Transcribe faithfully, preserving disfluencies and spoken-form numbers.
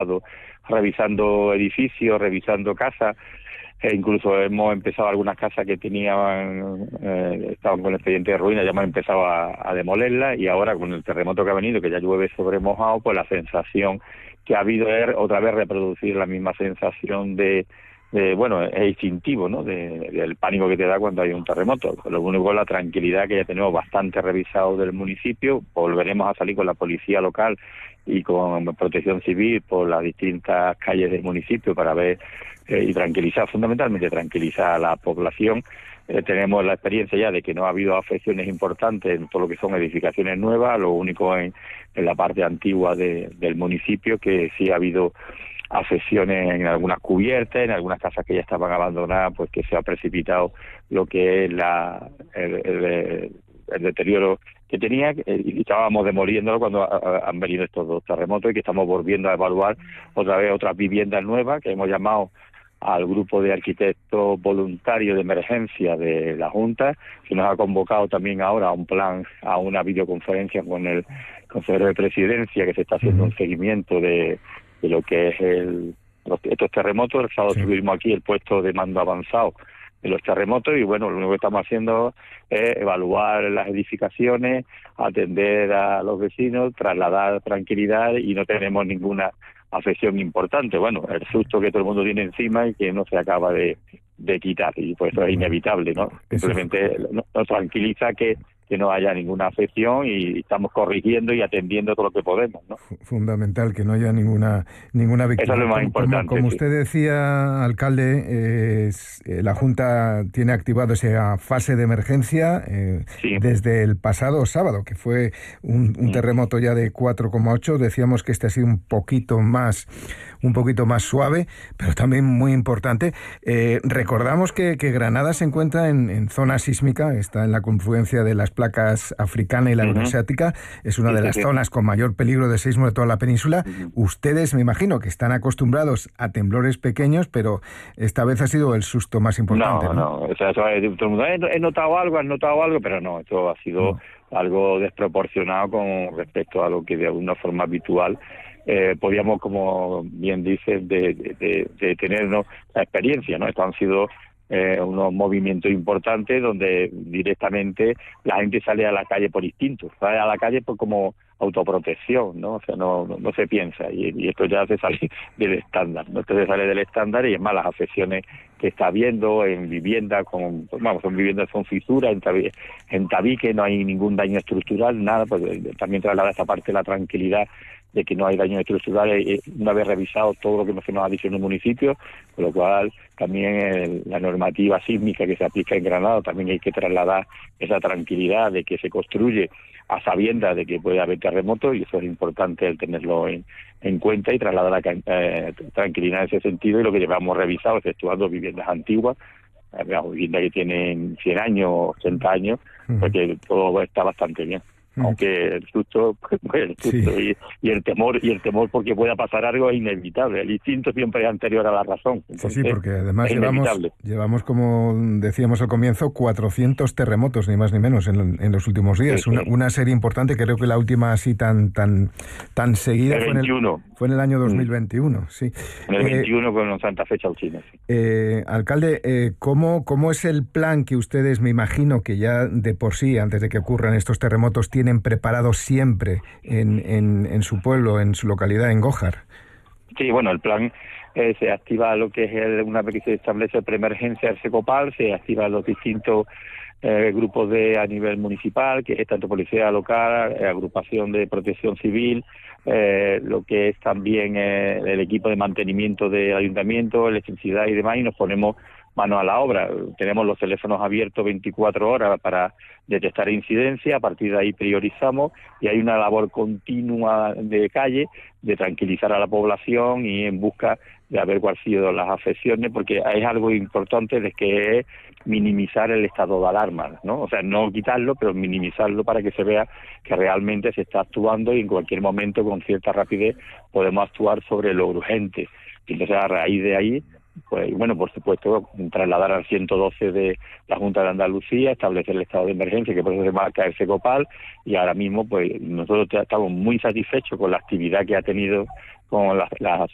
estado revisando edificios, revisando casas, e incluso hemos empezado algunas casas que tenían, eh, estaban con expediente de ruina, ya hemos empezado a, a demolerlas, y ahora con el terremoto que ha venido, que ya llueve sobre mojado, pues la sensación que ha habido es otra vez reproducir la misma sensación de, de bueno, es instintivo, ¿no?, de, del pánico que te da cuando hay un terremoto. Lo único es la tranquilidad, que ya tenemos bastante revisado del municipio. Volveremos a salir con la policía local y con Protección Civil por las distintas calles del municipio para ver eh, y tranquilizar, fundamentalmente tranquilizar a la población. Eh, tenemos la experiencia ya de que no ha habido afecciones importantes en todo lo que son edificaciones nuevas, lo único en, en la parte antigua de, del municipio, que sí ha habido afecciones en algunas cubiertas, en algunas casas que ya estaban abandonadas, pues que se ha precipitado lo que es la el, el, el deterioro que tenía, y estábamos demoliéndolo cuando a, a, han venido estos dos terremotos, y que estamos volviendo a evaluar otra vez otras viviendas nuevas, que hemos llamado al grupo de arquitectos voluntarios de emergencia de la Junta, que nos ha convocado también ahora a un plan, a una videoconferencia con el consejero de Presidencia, que se está haciendo un seguimiento de, de lo que es el, los, estos terremotos. El sábado sí. tuvimos aquí el puesto de mando avanzado de los terremotos, y bueno, lo único que estamos haciendo es evaluar las edificaciones, atender a los vecinos, trasladar tranquilidad, y no tenemos ninguna afección importante. Bueno, el susto que todo el mundo tiene encima y que no se acaba de, de quitar, y pues eso es inevitable, ¿no? Simplemente nos, nos tranquiliza que que no haya ninguna afección, y estamos corrigiendo y atendiendo todo lo que podemos, ¿no? Fundamental que no haya ninguna ninguna víctima. Eso es lo más importante. Como, como sí. usted decía, alcalde, eh, la Junta tiene activado esa fase de emergencia eh, sí. desde el pasado sábado, que fue un, un terremoto ya de cuatro coma ocho. Decíamos que este ha sido un poquito más un poquito más suave, pero también muy importante. Eh, recordamos que, que Granada se encuentra en, en zona sísmica, está en la confluencia de las placas africana y la euroasiática, uh-huh. es una sí, de las sí, zonas sí. con mayor peligro de sismo de toda la península. Uh-huh. Ustedes, me imagino, que están acostumbrados a temblores pequeños, pero esta vez ha sido el susto más importante. No, no, no. O sea, eso es, todo el mundo, he notado algo, has notado algo, pero no, esto ha sido no. algo desproporcionado con respecto a lo que de alguna forma habitual Eh, podíamos, como bien dices, de, de, de tenernos la experiencia, ¿no? Estos han sido eh, unos movimientos importantes donde directamente la gente sale a la calle por instinto, sale a la calle por como autoprotección, ¿no? O sea, no, no, no se piensa, y, y esto ya se sale del estándar, ¿no? Esto se sale del estándar, y es más, las afecciones que está habiendo en vivienda, con, vamos, son viviendas, son fisuras, en, tabi, en tabique no hay ningún daño estructural, nada, pues también traslada esta parte de la tranquilidad de que no hay daños estructurales, una vez revisado todo lo que nos ha dicho en el municipio, con lo cual también el, la normativa sísmica que se aplica en Granada, también hay que trasladar esa tranquilidad de que se construye a sabiendas de que puede haber terremotos, y eso es importante el tenerlo en, en cuenta y trasladar la eh, tranquilidad en ese sentido. Y lo que llevamos revisado, exceptuando viviendas antiguas, digamos, viviendas que tienen cien años, ochenta años, uh-huh. porque todo está bastante bien. Aunque el susto, pues, el susto sí. y, y el temor y el temor porque pueda pasar algo es inevitable. El instinto siempre es anterior a la razón. Entonces, sí, sí, porque además llevamos, llevamos, como decíamos al comienzo, cuatrocientos terremotos, ni más ni menos, en, en los últimos días. Sí, sí. Una, una serie importante, creo que la última así tan tan tan seguida el fue, en el, fue en el año dos mil veintiuno. Sí. En el eh, veintiuno con Santa Fe Chauchina. Sí. Eh, alcalde, eh, ¿cómo, ¿cómo es el plan que ustedes, me imagino que ya de por sí, antes de que ocurran estos terremotos, tienen preparado siempre en, en, en su pueblo, en su localidad, en Gójar? Sí, bueno, el plan eh, se activa lo que es el, una vez que se establece preemergencia el SECOPAL, se activan los distintos eh, grupos de a nivel municipal, que es tanto policía local, eh, agrupación de protección civil, eh, lo que es también eh, el equipo de mantenimiento del ayuntamiento, electricidad y demás, y nos ponemos mano a la obra. Tenemos los teléfonos abiertos veinticuatro horas para detectar incidencia, a partir de ahí priorizamos, y hay una labor continua de calle de tranquilizar a la población y en busca de ver cuáles han sido las afecciones, porque es algo importante de que es minimizar el estado de alarma, ¿no? O sea, no quitarlo, pero minimizarlo para que se vea que realmente se está actuando, y en cualquier momento con cierta rapidez podemos actuar sobre lo urgente. Y entonces, a raíz de ahí, pues bueno, por supuesto, trasladar al ciento doce de la Junta de Andalucía, establecer el estado de emergencia, que por eso se marca el SECOPAL, y ahora mismo pues nosotros estamos muy satisfechos con la actividad que ha tenido con las, las